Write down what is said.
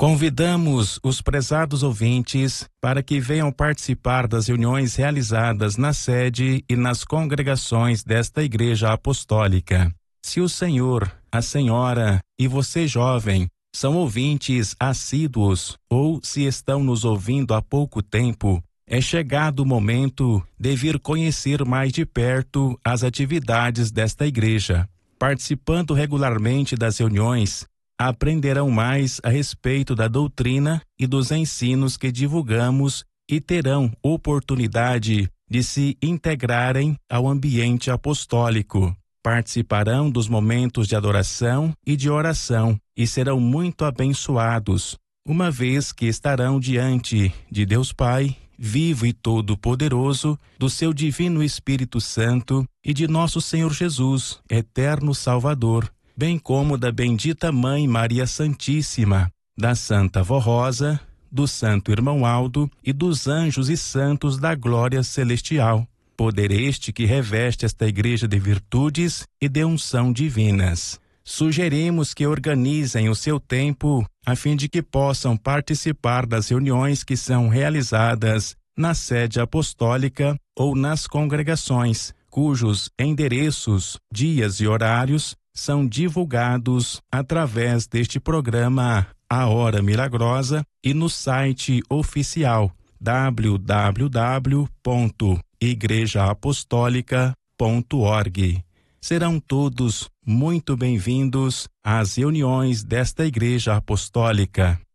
Convidamos os prezados ouvintes para que venham participar das reuniões realizadas na sede e nas congregações desta Igreja Apostólica. Se o senhor, a senhora e você jovem são ouvintes assíduos ou se estão nos ouvindo há pouco tempo, é chegado o momento de vir conhecer mais de perto as atividades desta igreja. Participando regularmente das reuniões, aprenderão mais a respeito da doutrina e dos ensinos que divulgamos e terão oportunidade de se integrarem ao ambiente apostólico. Participarão dos momentos de adoração e de oração e serão muito abençoados, uma vez que estarão diante de Deus Pai, vivo e todo-poderoso, do seu divino Espírito Santo e de nosso Senhor Jesus, eterno Salvador, bem como da bendita Mãe Maria Santíssima, da Santa Vó Rosa, do Santo Irmão Aldo e dos anjos e santos da glória celestial. Poder este que reveste esta igreja de virtudes e de unção divinas. Sugerimos que organizem o seu tempo a fim de que possam participar das reuniões que são realizadas na sede apostólica ou nas congregações, cujos endereços, dias e horários são divulgados através deste programa A Hora Milagrosa e no site oficial www.igrejaapostólica.org. Serão todos muito bem-vindos às reuniões desta Igreja Apostólica.